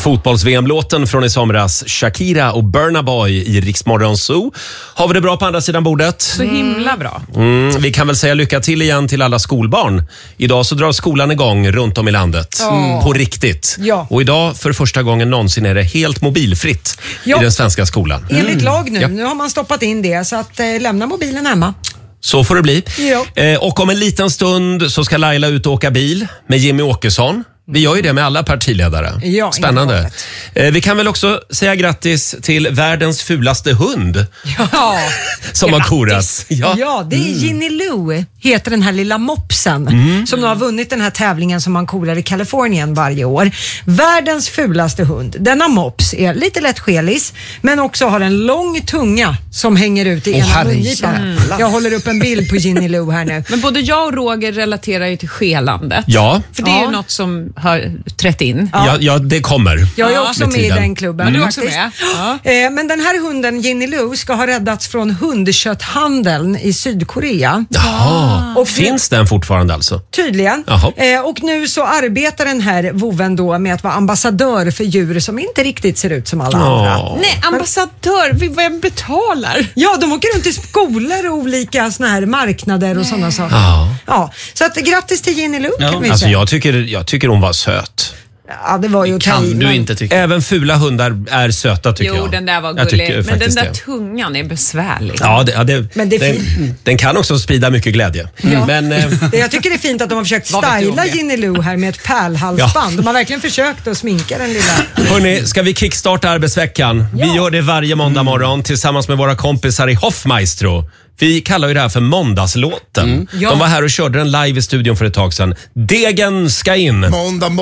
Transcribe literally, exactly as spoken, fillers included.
Fotbolls-V M-låten från i somras, Shakira och Burna Boy i Rix Morgon Zoo. Har vi det bra på andra sidan bordet? Så himla bra. Mm, vi kan väl säga lycka till igen till alla skolbarn. Idag så drar skolan igång runt om i landet. Mm. På riktigt. Ja. Och idag för första gången någonsin är det helt mobilfritt ja. i den svenska skolan. Mm. Enligt lag nu. Ja. Nu har man stoppat in det, så att eh, lämna mobilen hemma. Så får det bli. Ja. Eh, och om en liten stund så ska Laila ut och åka bil med Jimmy Åkesson. Vi gör ju det med alla partiledare. Ja, spännande. Eh, vi kan väl också säga grattis till världens fulaste hund. Ja. Som grattis. har korat. Ja. ja, det är mm. Ginny Lou, heter den här lilla mopsen. Mm. Som nu har vunnit den här tävlingen som man korar i Kalifornien varje år. Världens fulaste hund. Denna mops är lite lätt skelis, men också har en lång tunga som hänger ut i oh, ena mungipan. Mm. Jag håller upp en bild på Ginny Lou här nu. Men både jag och Roger relaterar ju till skelandet. Ja. För det är ja. ju något som har trätt in. Ja, ja, ja det kommer. Jag är också med, med i den klubben. Mm. Du är också med. Ja. Men den här hunden, Ginny Lou, ska ha räddats från hundkötthandeln i Sydkorea. Jaha. Och finns den fortfarande alltså? Tydligen. Jaha. Och nu så arbetar den här voven då med att vara ambassadör för djur som inte riktigt ser ut som alla oh. andra. Nej, ambassadör, vem betalar? Ja, de åker runt i skolor och olika såna här marknader och sådana saker. Ja. Ja. Så att grattis till Ginny Lou, ja. kan vi alltså, säga. jag tycker, jag tycker hon var söt. Ja, det var ju kan okej, du men... inte tycka. Även fula hundar är söta tycker jo, jag. Jo, den där var jag gullig. tycker, men den där det. tungan är besvärlig. Ja, det, ja det, men det är den, den kan också sprida mycket glädje. Ja. Men, eh... jag tycker det är fint att de har försökt styla Ginny Lou här med ett pärlhalsband. Ja. De har verkligen försökt att sminka den lilla. Hörrni, ska vi kickstarta arbetsveckan? Ja. Vi gör det varje måndag morgon tillsammans med våra kompisar i Hoffmaestro. Vi kallar ju det här för måndagslåten. Mm. Ja. De var här och körde den live i studion för ett tag sedan. Degen ska in! Måndag